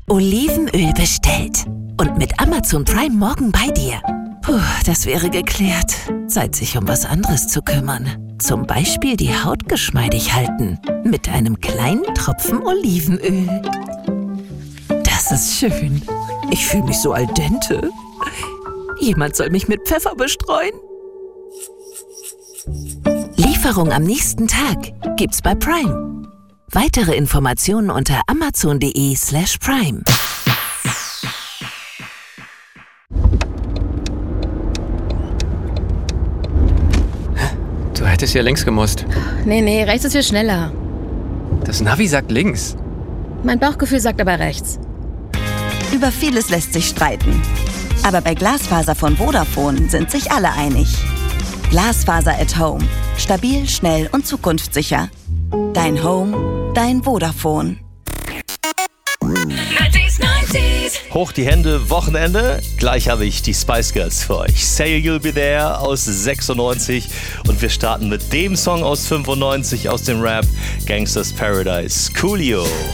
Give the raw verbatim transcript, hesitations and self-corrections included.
Olivenöl bestellt. Und mit Amazon Prime morgen bei dir. Puh, das wäre geklärt. Zeit, sich um was anderes zu kümmern. Zum Beispiel die Haut geschmeidig halten. Mit einem kleinen Tropfen Olivenöl. Das ist schön. Ich fühle mich so al dente. Jemand soll mich mit Pfeffer bestreuen. Lieferung am nächsten Tag gibt's bei Prime. Weitere Informationen unter amazon.de slash prime. Du hättest ja links gemusst. Nee, nee, rechts ist viel schneller. Das Navi sagt links. Mein Bauchgefühl sagt aber rechts. Über vieles lässt sich streiten. Aber bei Glasfaser von Vodafone sind sich alle einig. Glasfaser at Home. Stabil, schnell und zukunftssicher. Dein Home, dein Vodafone. Hoch die Hände, Wochenende. Gleich habe ich die Spice Girls für euch. Say You'll Be There aus sechsundneunzig. Und wir starten mit dem Song aus fünfundneunzig aus dem Rap Gangsters Paradise. Coolio.